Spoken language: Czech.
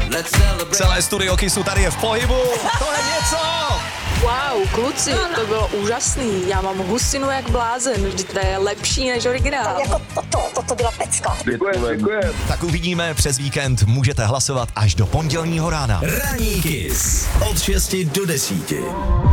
Celé studio Kissu tady je v pohybu. To je něco. Wow, kluci, to bylo úžasný. Já mám husinu jak blázen, vždyť to je lepší než originál. Jako toto byla pecka. Děkuji. Tak uvidíme, přes víkend můžete hlasovat až do pondělního rána. Ranní Kiss od 6 do 10.